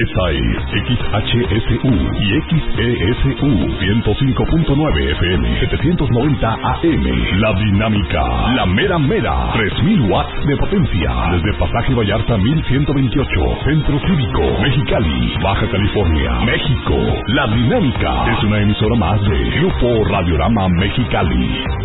Esa es XHSU y XESU 105.9 FM, 790 AM. La Dinámica, la mera mera, 3000 watts de potencia. Desde Pasaje Vallarta 1128, Centro Cívico, Mexicali, Baja California, México. La Dinámica es una emisora más de Grupo Radiorama Mexicali.